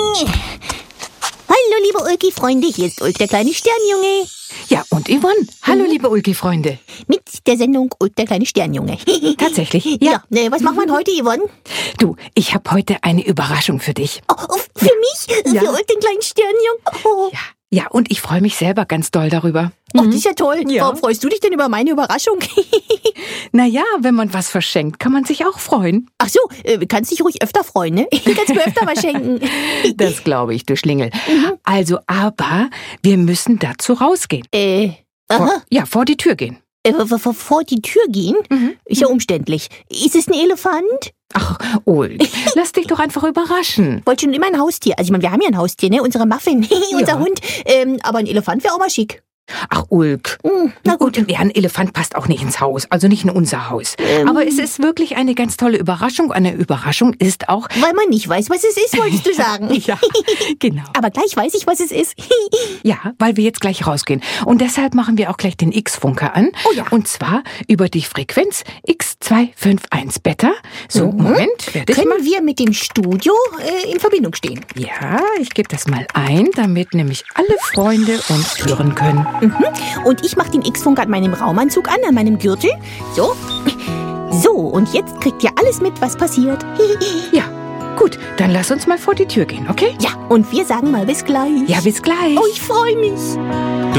Hallo, liebe Ulki-Freunde, hier ist Ulk, der kleine Sternjunge. Ja, und Yvonne. Hallo, liebe Ulki-Freunde. Mit der Sendung Ulk, der kleine Sternjunge. Tatsächlich? Ja. Was machen wir heute, Yvonne? Du, ich habe heute eine Überraschung für dich. Oh, für mich? Ja. Für Ulk, den kleinen Sternjungen? Oh. Ja, und ich freue mich selber ganz doll darüber. Oh, das ist ja toll. Ja. Warum freust du dich denn über meine Überraschung? Naja, wenn man was verschenkt, kann man sich auch freuen. Ach so, kannst dich ruhig öfter freuen, ne? Kannst mir öfter was schenken. Das glaube ich, du Schlingel. Also, aber wir müssen dazu rausgehen. Aha. Vor die Tür gehen. Vor die Tür gehen? Ist ja umständlich. Ist es ein Elefant? Ach, Ulk, lass dich doch einfach überraschen. Wollte schon immer ein Haustier. Also ich meine, wir haben ja ein Haustier, ne? Unsere Muffin, unser Ja. Hund. Aber ein Elefant wäre auch mal schick. Ach, Ulk. Na gut. Ja, ein Elefant passt auch nicht ins Haus, also nicht in unser Haus. Aber es ist wirklich eine ganz tolle Überraschung. Eine Überraschung ist auch... Weil man nicht weiß, was es ist, wolltest du sagen. Ja, genau. Aber gleich weiß ich, was es ist. Ja, weil wir jetzt gleich rausgehen. Und deshalb machen wir auch gleich den X-Funker an. Oh ja. Und zwar über die Frequenz X251 Beta. So, Moment, werde ich mal... Können wir mit dem Studio in Verbindung stehen? Ja, ich gebe das mal ein, damit nämlich alle Freunde uns hören können. Und ich mache den X-Funk an meinem Raumanzug an meinem Gürtel. So. So, und jetzt kriegt ihr alles mit, was passiert. Ja, gut, dann lass uns mal vor die Tür gehen, okay? Ja, und wir sagen mal bis gleich. Ja, bis gleich. Oh, ich freue mich.